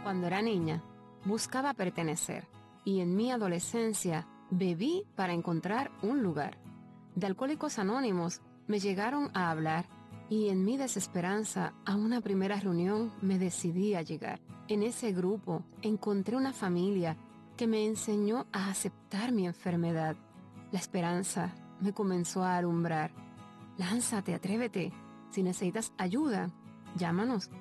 Cuando era niña, buscaba pertenecer y en mi adolescencia bebí para encontrar un lugar. De Alcohólicos Anónimos me llegaron a hablar y en mi desesperanza a una primera reunión me decidí a llegar. En ese grupo encontré una familia que me enseñó a aceptar mi enfermedad. La esperanza me comenzó a alumbrar. Lánzate, atrévete. Si necesitas ayuda, llámanos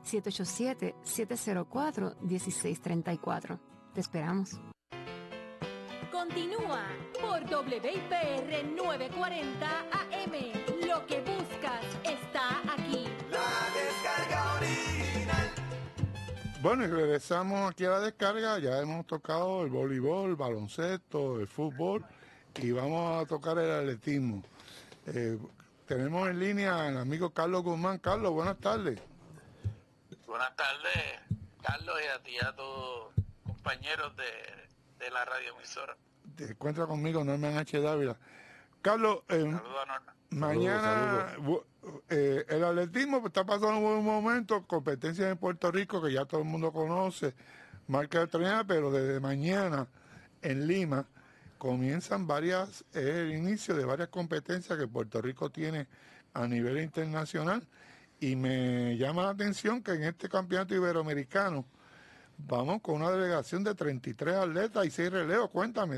787-704-1634. Te esperamos. Continúa por WIPR 940 AM. Lo que buscas está aquí. La descarga original. Bueno, y regresamos aquí a la descarga. Ya hemos tocado el voleibol, el baloncesto, el fútbol y vamos a tocar el atletismo. Tenemos en línea al amigo Carlos Guzmán. Carlos, buenas tardes. Buenas tardes, Carlos, y a ti y a tus compañeros de la radioemisora. Te encuentras conmigo, Norman H. Dávila. Carlos, Saludos a Norma. mañana el atletismo está pasando un buen momento, competencias en Puerto Rico que ya todo el mundo conoce, marca de trinidad, pero desde mañana en Lima comienzan el inicio de varias competencias que Puerto Rico tiene a nivel internacional y me llama la atención que en este campeonato iberoamericano vamos con una delegación de 33 atletas y 6 relevos. Cuéntame.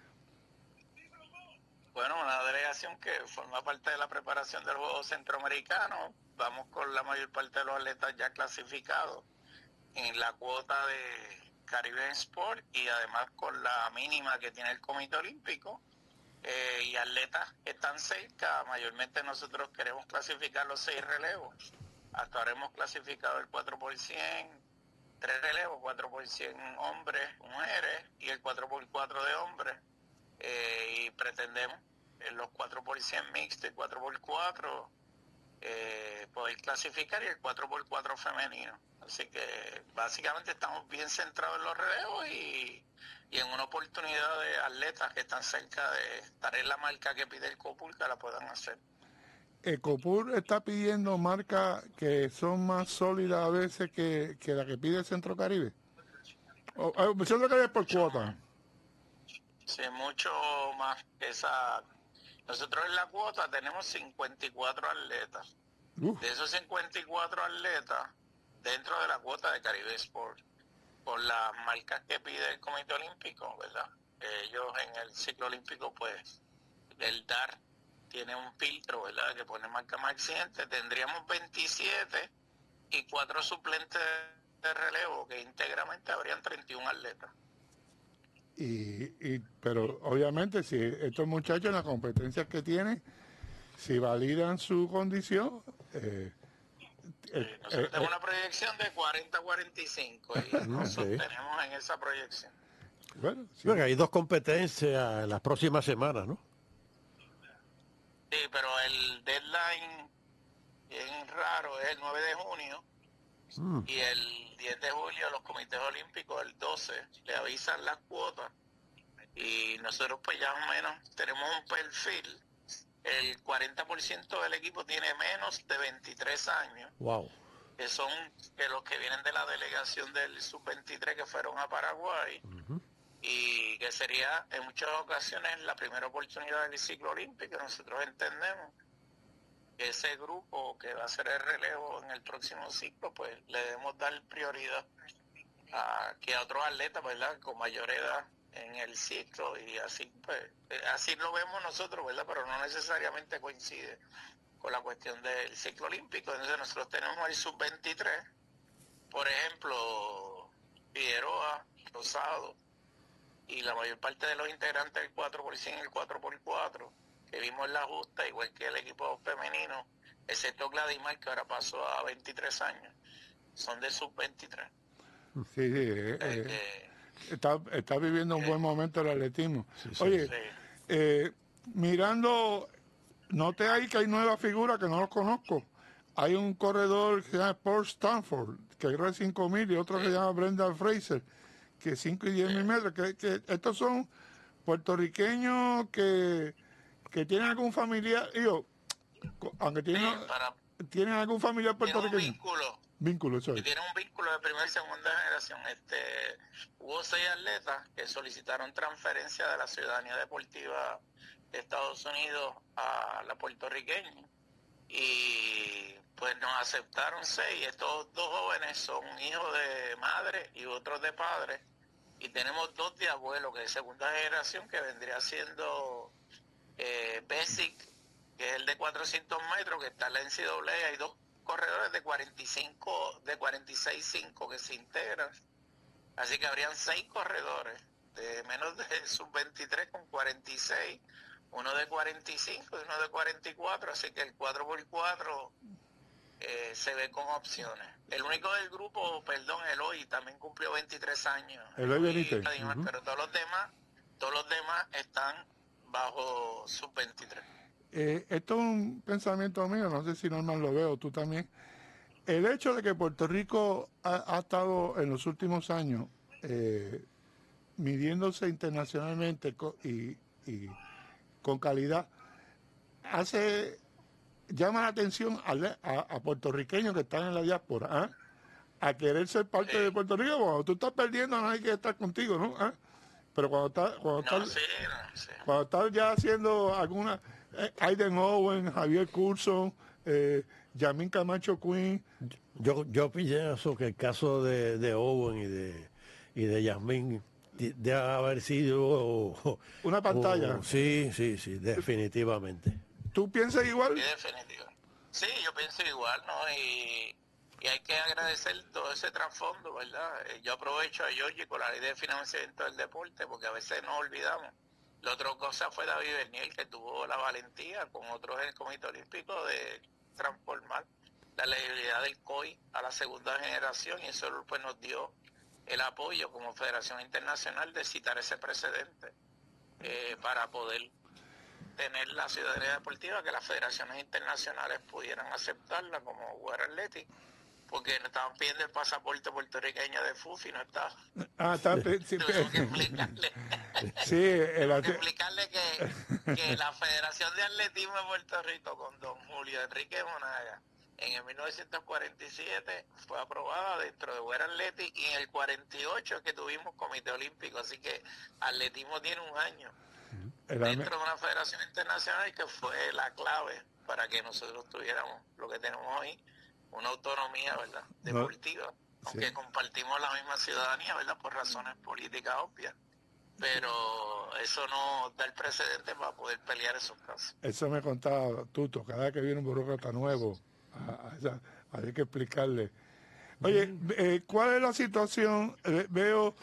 Bueno, una delegación que forma parte de la preparación del Juego Centroamericano. Vamos con la mayor parte de los atletas ya clasificados en la cuota de Caribbean Sport y además con la mínima que tiene el Comité Olímpico. Y atletas que están cerca, mayormente nosotros queremos clasificar los 6 relevos. Hasta ahora hemos clasificado el 4x100, 3 relevos, 4x100 hombres, mujeres y el 4x4 de hombres. Y pretendemos en los 4x100 mixto y 4x4 poder clasificar y el 4x4 femenino. Así que básicamente estamos bien centrados en los relevos y en una oportunidad de atletas que están cerca de estar en la marca que pide el COPUR que la puedan hacer. El COPUR está pidiendo marcas que son más sólidas a veces que la que pide el Centro Caribe. El Centro Caribe es por cuota. Sí, mucho más que esa. Nosotros en la cuota tenemos 54 atletas. De esos 54 atletas, dentro de la cuota de Caribe Sport, por las marcas que pide el Comité Olímpico, ¿verdad? Ellos en el ciclo olímpico, pues, el DAR tiene un filtro, ¿verdad?, que pone marca más exigente. Tendríamos 27 y 4 suplentes de relevo, que íntegramente habrían 31 atletas. Pero obviamente si estos muchachos en las competencias que tienen, si validan su condición, nosotros tenemos una proyección de 40-45 y nos sostenemos en esa proyección. Bueno, sí. Bueno, hay 2 competencias en las próximas semanas, ¿no? Sí, pero el deadline bien raro es el 9 de junio y el 10 de julio los comités olímpicos, el 12, le avisan las cuotas y nosotros pues ya más o menos tenemos un perfil. El 40% del equipo tiene menos de 23 años. Wow. Que son los que vienen de la delegación del Sub-23 que fueron a Paraguay. Y que sería en muchas ocasiones la primera oportunidad del ciclo olímpico. Nosotros entendemos que ese grupo que va a ser el relevo en el próximo ciclo, pues le debemos dar prioridad a otros atletas, ¿verdad?, con mayor edad en el ciclo, y así pues así lo vemos nosotros, ¿verdad?, pero no necesariamente coincide con la cuestión del ciclo olímpico. Entonces nosotros tenemos el Sub-23, por ejemplo, Figueroa, Rosado, y la mayor parte de los integrantes del 4x100 y el 4x4, que vimos en la justa, igual que el equipo femenino, excepto Gladimar, que ahora pasó a 23 años, son de Sub-23. Está viviendo un buen momento el atletismo. Oye, mirando, noté ahí que hay nuevas figuras que no los conozco. Hay un corredor que se llama Paul Stanford, que corre 5,000, y otro que se llama Brenda Fraser, que 5 y 10 mil metros. Que estos son puertorriqueños que tienen algún familiar, aunque tienen algún familiar puertorriqueño. Vínculo, eso es. que tienen un vínculo de primera y segunda generación. Hubo 6 atletas que solicitaron transferencia de la ciudadanía deportiva de Estados Unidos a la puertorriqueña. Y pues nos aceptaron 6. Estos 2 jóvenes son hijos de madre y otros de padre. Y tenemos 2 de abuelo, que es segunda generación, que vendría siendo Basic, que es el de 400 metros, que está en la NCAA. Hay 2 corredores de 46.5 que se integran. Así que habrían 6 corredores de menos de sub-23 con 46, uno de 45 y uno de 44, así que el 4x4 se ve con opciones. El único del grupo, Eloy, también cumplió 23 años. Eloy Benítez. Pero todos los demás están bajo sub-23. Esto es un pensamiento mío, no sé si Norman lo veo, tú también. El hecho de que Puerto Rico ha estado en los últimos años midiéndose internacionalmente y con calidad, llama la atención a puertorriqueños que están en la diáspora, a querer ser parte de Puerto Rico. Cuando tú estás perdiendo, no hay que estar contigo, ¿no? Pero cuando estás ya haciendo alguna... Aiden Owen, Javier Coulson, Yamín Camacho Quinn. Yo pienso que el caso de Owen y de Yasmín debe haber sido una pantalla. Sí, definitivamente. ¿Tú piensas igual? Sí, definitivamente. Sí, yo pienso igual, ¿no? Y hay que agradecer todo ese trasfondo, ¿verdad? Yo aprovecho a Giorgi con la ley de financiamiento del deporte, porque a veces nos olvidamos. La otra cosa fue David Bernier, que tuvo la valentía con otros en el Comité Olímpico de transformar la elegibilidad del COI a la segunda generación, y eso pues nos dio el apoyo como Federación Internacional de citar ese precedente para poder tener la ciudadanía deportiva, que las federaciones internacionales pudieran aceptarla como World Athletic, porque no estaban pidiendo el pasaporte puertorriqueño de FUFI, no estaba. Tuvimos que explicarle. Explicarle que la Federación de Atletismo de Puerto Rico con don Julio Enrique Monaga en el 1947 fue aprobada dentro de World Athletic, y en el 48 es que tuvimos Comité Olímpico, así que atletismo tiene un año dentro de una federación internacional, que fue la clave para que nosotros tuviéramos lo que tenemos hoy, una autonomía, ¿verdad?, deportiva, aunque compartimos la misma ciudadanía, ¿verdad?, por razones políticas obvias, pero eso no da el precedente para poder pelear esos casos. Eso me contaba Tuto, cada vez que viene un burócrata nuevo, hay que explicarle. Oye, ¿cuál es la situación? Veo,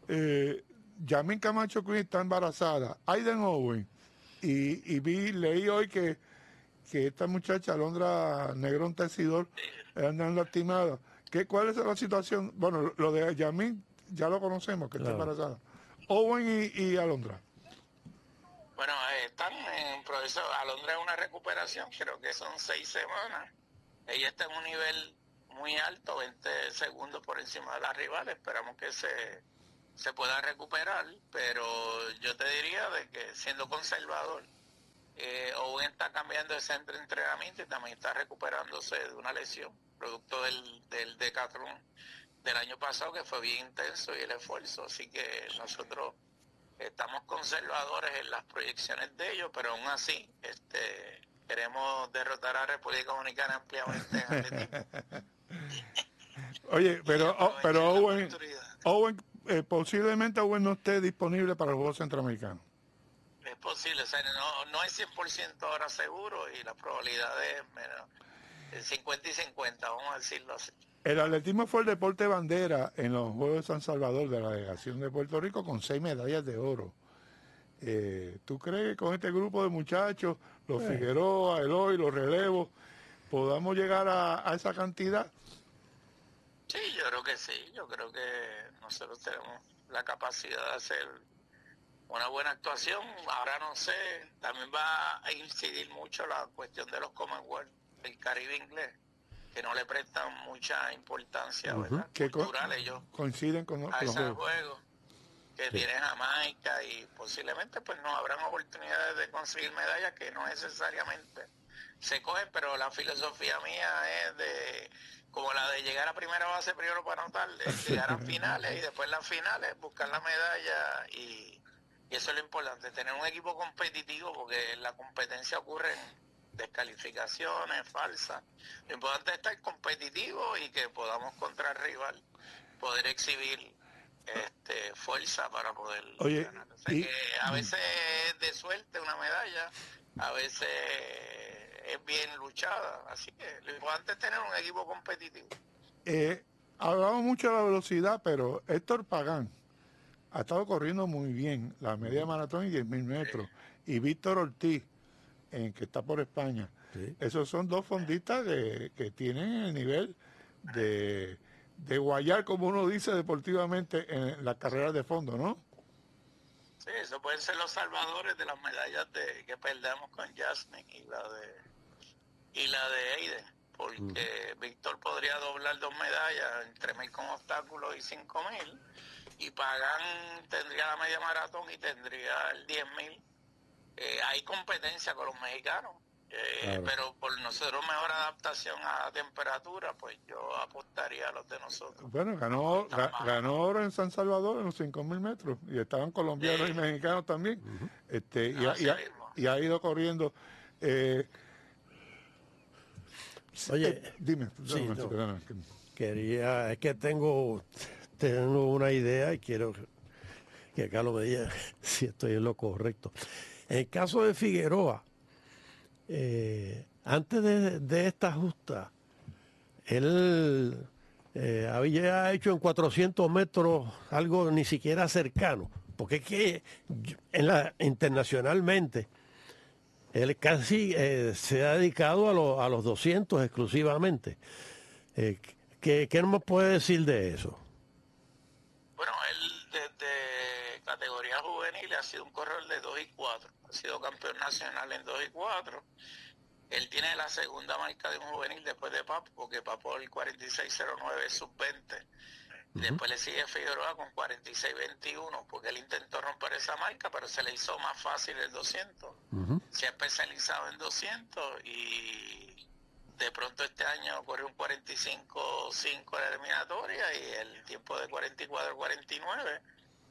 Yamín Camacho Quinn está embarazada, Aiden Owen, y leí hoy que esta muchacha, Alondra Negrón Tesidor, andan lastimadas. ¿Cuál es la situación? Bueno, lo de Yamín ya lo conocemos, que está embarazada. Owen y Alondra. Bueno, están en proceso. Alondra es una recuperación, creo que son 6 semanas. Ella está en un nivel muy alto, 20 segundos por encima de las rivales. Esperamos que se pueda recuperar, pero yo te diría de que, siendo conservador, Owen está cambiando de centro de entrenamiento y también está recuperándose de una lesión, producto del decatlón del año pasado, que fue bien intenso, y el esfuerzo. Así que nosotros estamos conservadores en las proyecciones de ellos, pero aún así queremos derrotar a República Dominicana ampliamente en atletismo. Oye, pero Owen posiblemente Owen no esté disponible para los Juegos Centroamericanos. Es posible, o sea, no es 100% ahora seguro, y la probabilidad es menos, 50 y 50, vamos a decirlo así. El atletismo fue el deporte bandera en los Juegos de San Salvador de la delegación de Puerto Rico, con 6 medallas de oro. ¿Tú crees que con este grupo de muchachos, los Figueroa, Eloy, los relevos, podamos llegar a esa cantidad? Sí, yo creo que sí. Yo creo que nosotros tenemos la capacidad de hacer una buena actuación. Ahora no sé, también va a incidir mucho la cuestión de los Commonwealth, el Caribe inglés, que no le prestan mucha importancia, ¿verdad? Cultural, ellos coinciden con los juegos que tiene Jamaica, y posiblemente pues no habrán oportunidades de conseguir medallas que no necesariamente se cogen, pero la filosofía mía es de como la de llegar a primera base primero para anotar, llegar a finales y después las finales, buscar la medalla y eso es lo importante, tener un equipo competitivo porque la competencia ocurre en descalificaciones falsas. Lo importante es estar competitivo y que podamos contra el rival poder exhibir fuerza para poder ganar. O sea que a veces es de suerte una medalla, a veces es bien luchada, así que lo importante es tener un equipo competitivo. Hablamos mucho de la velocidad, pero Héctor Pagán ha estado corriendo muy bien la media maratón y 10.000 metros, y Víctor Ortiz, que está por España. Sí. Esos son dos fondistas que tienen el nivel de guayar, como uno dice deportivamente, en las carreras de fondo, ¿no? Sí, eso pueden ser los salvadores de las medallas que perdemos con Jasmine y la de Aiden, porque Víctor podría doblar 2 medallas, entre 3.000 con obstáculos y 5.000, y Pagán tendría la media maratón y tendría el 10.000. Hay competencia con los mexicanos, claro. Pero por nosotros mejor adaptación a la temperatura, pues yo apostaría a los de nosotros. Bueno, ganó oro en San Salvador en los 5.000 metros, y estaban colombianos y mexicanos también, y ha ido corriendo. Oye, dime. Sí, es que tengo una idea y quiero que Carlos me diga si estoy en lo correcto. En el caso de Figueroa, antes de esta justa, él había hecho en 400 metros algo ni siquiera cercano, porque es que internacionalmente él casi se ha dedicado a los 200 exclusivamente. ¿Qué nos puede decir de eso? Bueno, él desde categoría juvenil ha sido un corredor de 2 y 4. Ha sido campeón nacional en 2 y 4. Él tiene la segunda marca de un juvenil después de Papo, porque Papo el 46.09 es sub-20. Después le sigue Figueroa con 46.21, porque él intentó romper esa marca, pero se le hizo más fácil el 200. Se ha especializado en 200 y de pronto este año corrió un 45.5 en la eliminatoria y el tiempo de 44.49,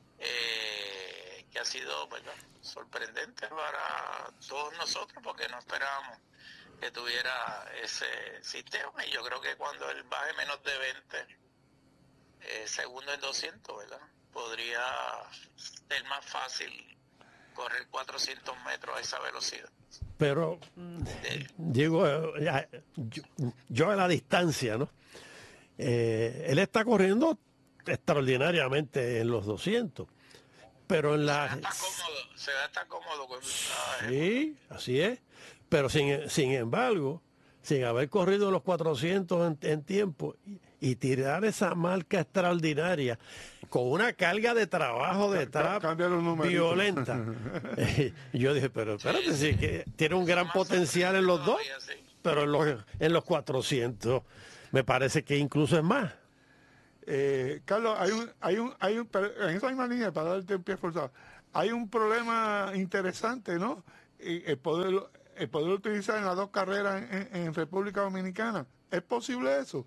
que ha sido, ¿verdad?, sorprendente para todos nosotros, porque no esperábamos que tuviera ese sistema, y yo creo que cuando él baje menos de 20 segundo en 200, ¿verdad?, podría ser más fácil correr 400 metros a esa velocidad. Pero digo, yo a la distancia, ¿no? Él está corriendo extraordinariamente en los 200, pero en la... Se va a estar cómodo con Sí, así es, pero sin embargo, sin haber corrido los 400 en tiempo y tirar esa marca extraordinaria con una carga de trabajo detrás violenta. Yo dije, pero espérate, sí, que tiene un gran potencial en los dos, pero en los 400 me parece que incluso es más. Carlos, en esa misma línea, para darte un pie forzado, hay un problema interesante, ¿no? El poder utilizar en las dos carreras en República Dominicana. ¿Es posible eso?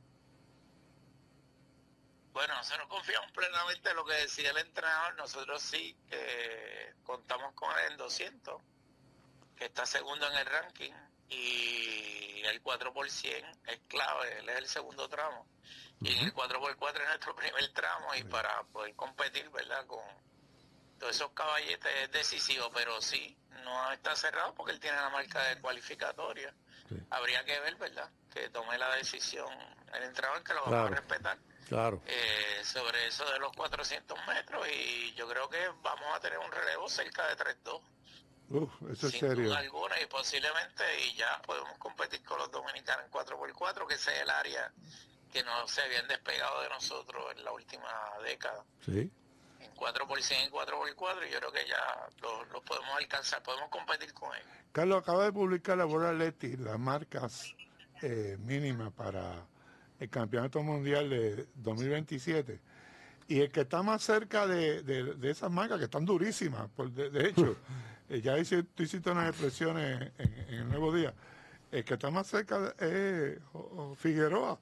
Bueno, nosotros confiamos plenamente en lo que decía el entrenador. Nosotros sí contamos con él en 200, que está segundo en el ranking, y el 4x100 es clave, él es el segundo tramo. Y en el 4x4 es nuestro primer tramo, y para poder competir, ¿verdad?, con todos esos caballetes es decisivo, pero sí, no está cerrado porque él tiene la marca de cualificatoria. Sí. Habría que ver, ¿verdad?, que tome la decisión el entrenador, que lo vamos a respetar. Claro. Sobre eso de los 400 metros, y yo creo que vamos a tener un relevo cerca de 3-2. Eso es sin serio. duda alguna, y posiblemente y ya podemos competir con los dominicanos en 4x4, que ese es el área que no se habían despegado de nosotros en la última década. Sí. En 4x100 y 4x4, yo creo que ya los podemos alcanzar, podemos competir con ellos. Carlos, acaba de publicar la World Athletics las marcas mínimas para el Campeonato Mundial de 2027, y el que está más cerca de esas marcas, que están durísimas, de hecho, ya tú hiciste unas expresiones en el Nuevo Día, el que está más cerca es Figueroa.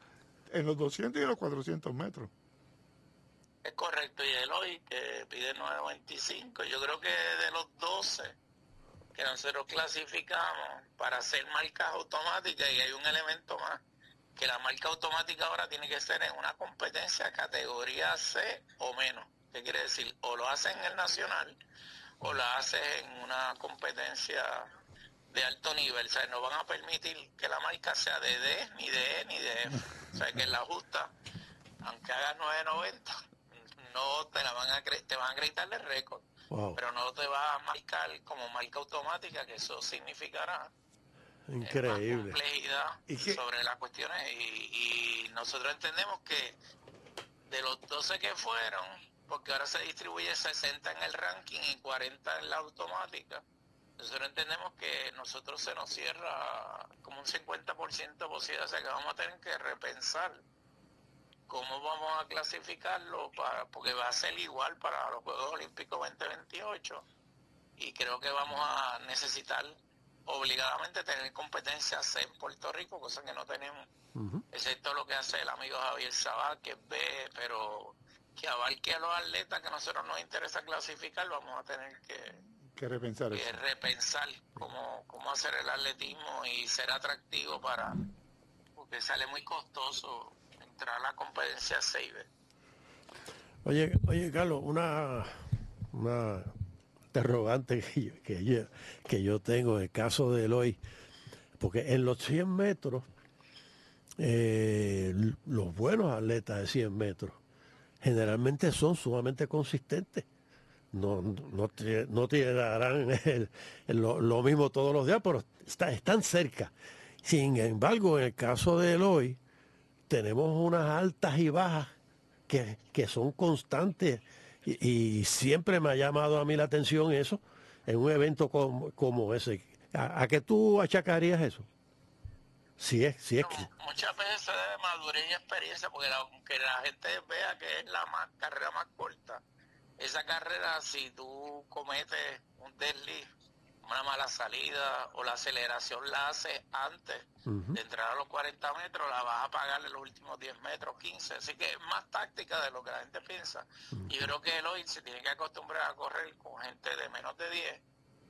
en los 200 y los 400 metros. Es correcto, y Eloy que pide 9.25, yo creo que de los 12 que nosotros clasificamos para hacer marcas automáticas, y hay un elemento más, que la marca automática ahora tiene que ser en una competencia categoría C o menos. ¿Qué quiere decir? O lo haces en el nacional o lo haces en una competencia de alto nivel. O sea, no van a permitir que la marca sea de D, ni de E, ni de F. O sea, que en la justa, aunque hagas 9.90, no te la van a te van a acreditar de récord. Wow. Pero no te va a marcar como marca automática, que eso significará Increíble. más complejidad ¿Y qué? sobre las cuestiones, y nosotros entendemos que de los 12 que fueron, porque ahora se distribuye 60 en el ranking y 40 en la automática, nosotros entendemos que nosotros se nos cierra como un 50% de posibilidad, o sea que vamos a tener que repensar cómo vamos a clasificarlo, porque va a ser igual para los Juegos Olímpicos 2028, y creo que vamos a necesitar obligadamente tener competencias en Puerto Rico, cosa que no tenemos, excepto lo que hace el amigo Javier Sabá, que es B, pero que abarque a los atletas que a nosotros nos interesa clasificar, vamos a tener Que repensar que eso. repensar cómo hacer el atletismo y ser atractivo porque sale muy costoso entrar a la competencia 6B. Oye, Carlos, una interrogante que yo tengo en el caso de Eloy, porque en los 100 metros, los buenos atletas de 100 metros generalmente son sumamente consistentes. No tirarán lo mismo todos los días, pero están cerca. Sin embargo, en el caso de Eloy, tenemos unas altas y bajas que son constantes, y siempre me ha llamado a mí la atención eso en un evento como ese. ¿A qué tú achacarías eso? Si es que... Muchas veces se debe madurez y experiencia, porque aunque la gente vea que es la carrera más corta, esa carrera, si tú cometes un desliz, una mala salida o la aceleración la haces antes de entrar a los 40 metros, la vas a pagar en los últimos 10 metros, 15. Así que es más táctica de lo que la gente piensa. Y yo creo que Eloy se tiene que acostumbrar a correr con gente de menos de 10.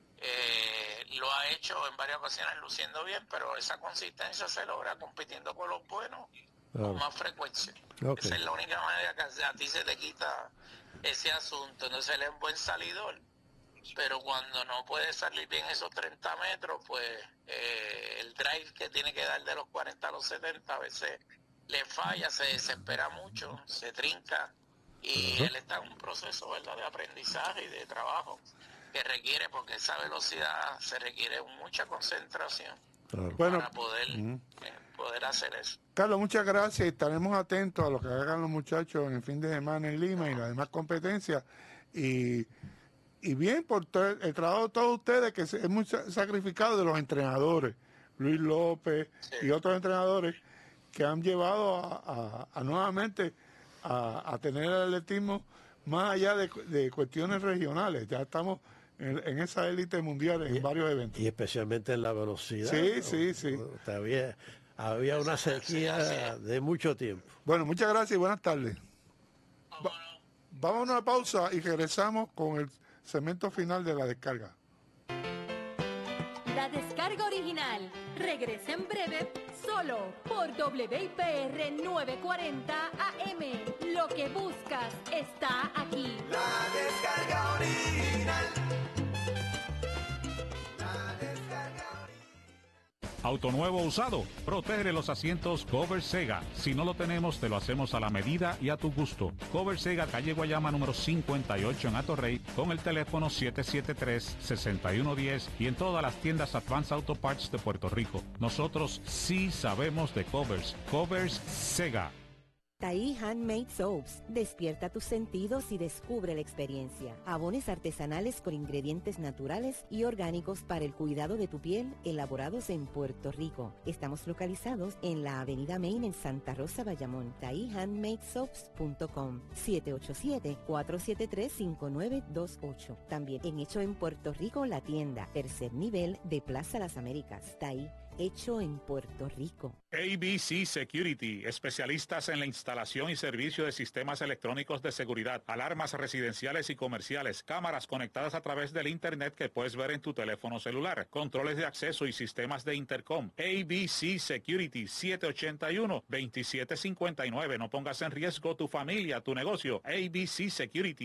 Lo ha hecho en varias ocasiones luciendo bien, pero esa consistencia se logra compitiendo con los buenos con más frecuencia. Okay. Esa es la única manera que a ti se te quita ese asunto. Entonces él es un buen salidor, pero cuando no puede salir bien esos 30 metros, pues el drive que tiene que dar de los 40 a los 70 a veces le falla, se desespera mucho, se trinca, y él está en un proceso, ¿verdad?, de aprendizaje y de trabajo que requiere, porque esa velocidad se requiere mucha concentración Bueno, para poder hacer eso. Carlos, muchas gracias, y estaremos atentos a lo que hagan los muchachos en el fin de semana en Lima y las demás competencias, y bien por el trabajo de todos ustedes, que es muy sacrificado, de los entrenadores, Luis López y otros entrenadores que han llevado a nuevamente a tener el atletismo más allá de cuestiones regionales. Ya estamos en esa élite mundial en varios eventos. Y especialmente en la velocidad. Sí. Había una sequía de mucho tiempo. Bueno, muchas gracias y buenas tardes. Vamos a una pausa y regresamos con el segmento final de la descarga. La descarga original regresa en breve solo por WIPR 940 AM. Lo que buscas está aquí. La descarga original. La descarga original. Auto nuevo o usado, protege los asientos Cover Sega. Si no lo tenemos, te lo hacemos a la medida y a tu gusto. Cover Sega, calle Guayama número 58 en Atorrey, con el teléfono 773-6110 y en todas las tiendas Advance Auto Parts de Puerto Rico. Nosotros sí sabemos de covers. Covers Sega. Tahí Handmade Soaps. Despierta tus sentidos y descubre la experiencia. Jabones artesanales con ingredientes naturales y orgánicos para el cuidado de tu piel, elaborados en Puerto Rico. Estamos localizados en la Avenida Main en Santa Rosa, Bayamón. TahíHandmadeSoaps.com 787-473-5928. También en Hecho en Puerto Rico, la tienda, tercer nivel de Plaza Las Américas. Tahí, hecho en Puerto Rico. ABC Security, especialistas en la instalación y servicio de sistemas electrónicos de seguridad, alarmas residenciales y comerciales, cámaras conectadas a través del Internet que puedes ver en tu teléfono celular, controles de acceso y sistemas de intercom. ABC Security, 781-2759. No pongas en riesgo tu familia, tu negocio. ABC Security,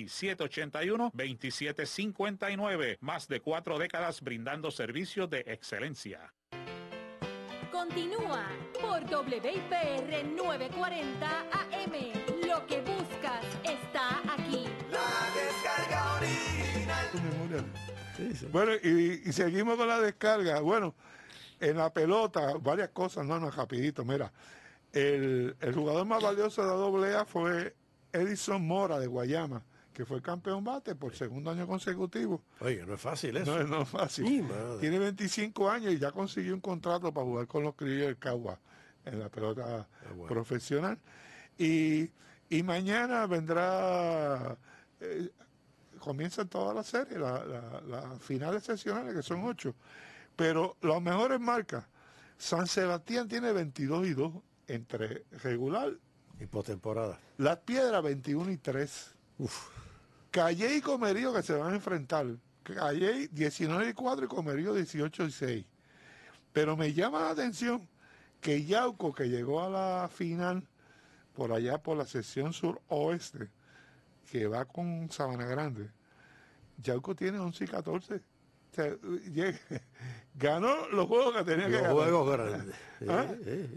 781-2759. Más de 4 décadas brindando servicios de excelencia. Continúa por WIPR 940 AM. Lo que buscas está aquí. La descarga original. Tu memoria. Sí, sí. Bueno, y seguimos con la descarga. Bueno, en la pelota, varias cosas, no, rapidito. Mira, el jugador más valioso de la AA fue Edison Mora de Guayama, que fue campeón bate por segundo año consecutivo. Oye, no es fácil eso. No es fácil. Mi madre. Tiene 25 años y ya consiguió un contrato para jugar con los Criollos del Cagua en la pelota bueno. profesional. Y mañana vendrá, comienzan todas las series, las finales seccionales, que son 8. Pero las mejores marcas, San Sebastián tiene 22-2 entre regular, Y postemporada. Las Piedras 21-3. Calle y Comerío que se van a enfrentar. Calle 19-4 y Comerío 18-6. Pero me llama la atención que Yauco, que llegó a la final por allá por la sección sur-oeste, que va con Sabana Grande, Yauco tiene 11-14. O sea, ganó los juegos que tenía que Los ganar. juegos grandes. ¿Ah?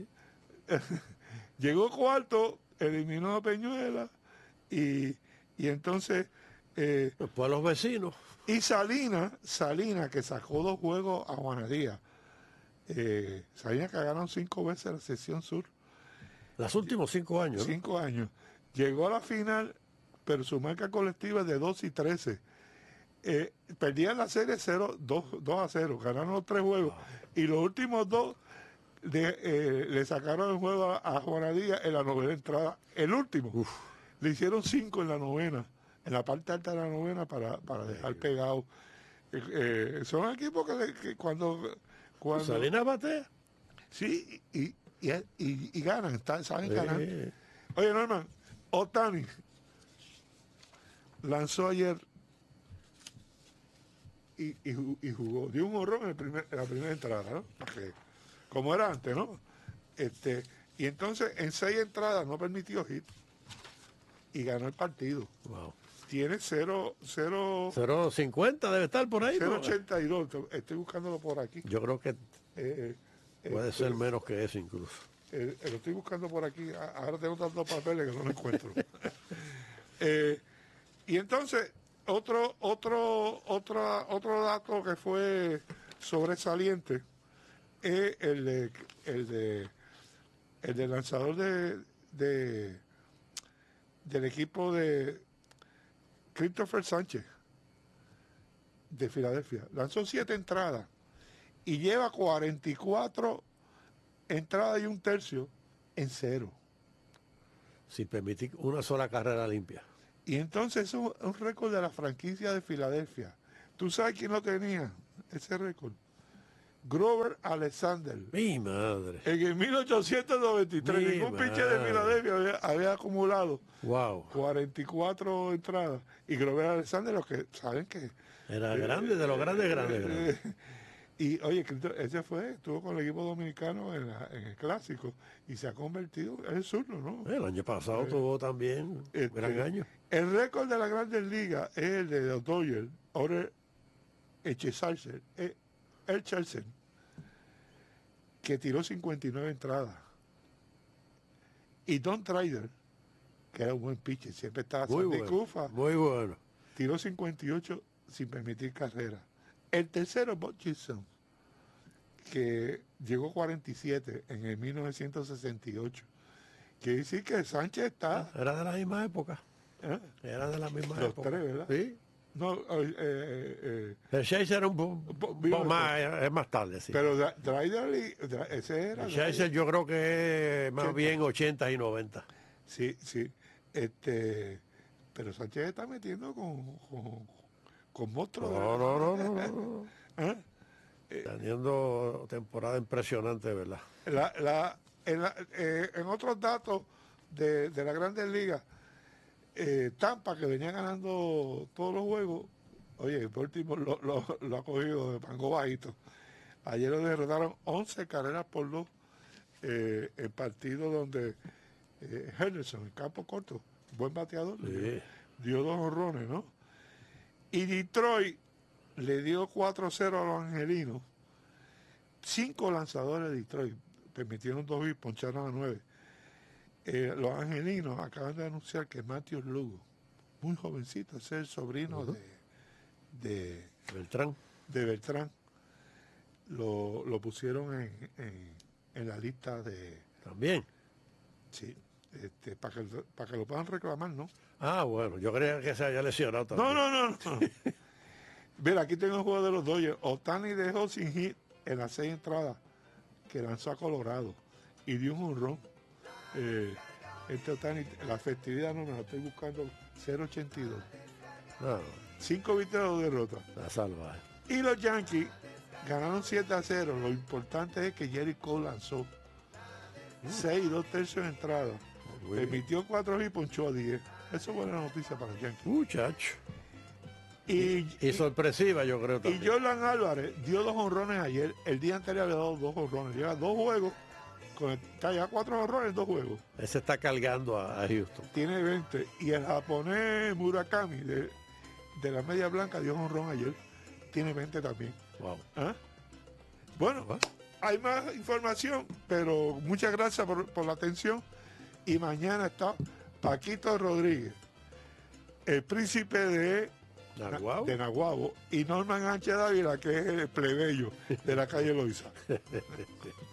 Llegó cuarto, eliminó a Peñuela y entonces Después los vecinos. y Salinas, que sacó 2 juegos a Juanadía. Salinas que ganaron 5 veces la sección sur, Los últimos 5 años. ¿no? 5 años. Llegó a la final, pero su marca colectiva es de 2-13. Perdían la serie 2-0, ganaron los 3 juegos. Y los últimos 2 le sacaron el juego a Juanadía en la 9ª entrada. El último, le hicieron 5 en la 9ª, en la parte alta de la 9ª para dejar pegado. Son equipos que cuando Salinas batea. sí, y ganan, saben ganar. Oye, Norman, Otani lanzó ayer y jugó, dio un horror en la primera entrada, ¿no? Porque, como era antes, ¿no? Y entonces en 6 entradas no permitió hit y ganó el partido. Wow. Tiene 0.50 debe estar por ahí. ¿no? 0.82, estoy buscándolo por aquí. Yo creo que puede ser menos. menos que eso incluso. Lo estoy buscando por aquí. Ahora tengo tantos papeles que no lo encuentro. Y entonces, otro dato que fue sobresaliente es el del lanzador del equipo de Christopher Sánchez de Filadelfia. Lanzó 7 entradas y lleva 44 entradas y 1/3 en 0. Sin permitir una sola carrera limpia. Y entonces eso es un récord de la franquicia de Filadelfia. ¿Tú sabes quién lo tenía, ese récord? Grover Alexander. Mi madre. En el 1893, Mi ningún pitcher de madre. Filadelfia había acumulado Wow. 44 entradas. Y Grover Alexander, los que saben que... Era grande, de los grandes. Y oye, estuvo con el equipo dominicano en el clásico y se ha convertido en zurdo, ¿no? El año pasado tuvo también un gran año. El récord de la Grandes Ligas es el de los Dodgers, ahora el Chelsea, que tiró 59 entradas. Y Don Trader, que era un buen pitcher, siempre estaba Muy Sandy bueno. Koufax, Muy bueno. tiró 58 sin permitir carrera. El tercero es Bob Gibson, que llegó 47 en el 1968. Quiere decir que Sánchez está... Era de la misma época. ¿eh? Era de la misma Los época. 3, ¿verdad? Sí. No, El Chase era un poco vivo más, es más tarde, sí. pero Drider, ese era... El Chase yo creo que es más 80. bien 80 y 90. Sí. Pero Sánchez está metiendo con monstruos. No. ¿Eh? Teniendo temporada impresionante, ¿verdad? En otros datos de las grandes ligas, Tampa, que venía ganando todos los juegos, oye, Baltimore lo ha cogido de mango bajito. Ayer lo derrotaron 11 carreras por 2, el partido donde Henderson, en campo corto, buen bateador, Sí. dio 2 honrones, ¿no? Y Detroit le dio 4-0 a los angelinos. 5 lanzadores de Detroit permitieron 2 hits, poncharon a 9. Los angelinos acaban de anunciar que Matthew Lugo, muy jovencito, ese es el sobrino de Beltrán. lo pusieron en la lista de... También. Sí, para que lo puedan reclamar, ¿no? Ah, bueno, yo creía que se había lesionado también. No. Mira, aquí tengo el juego de los Dodgers. Ohtani dejó sin hit en las 6 entradas que lanzó a Colorado y dio un jonrón. Ohtani, la festividad no me la estoy buscando, 0.82. No, 5 victorias o derrotas. la salvaje. Y los Yankees ganaron 7-0. Lo importante es que Jerry Cole lanzó 6 y 2 tercios de entrada. Muy bien. Permitió 4 y ponchó a 10. Eso es buena noticia para los Yankees. Muchacho. Y sorpresiva, yo creo Y también. Jordan Álvarez dio 2 honrones ayer. El día anterior había dado 2 honrones. Lleva 2 juegos. Está ya 4 honrones en 2 juegos. Ese está cargando a Houston. Tiene 20. Y el japonés Murakami de la Media Blanca dio honrón ayer. Tiene 20 también. Wow. ¿Ah? Bueno, hay más información, pero muchas gracias por la atención. Y mañana está Paquito Rodríguez, el príncipe de Naguabo, y Norman H. Dávila, que es el plebeyo de la calle Loíza.